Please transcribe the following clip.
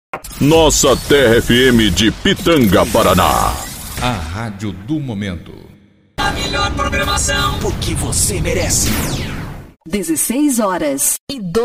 Nossa Terra FM de Pitanga, Paraná. A rádio do momento. A melhor programação, porque você merece. 16 horas e 12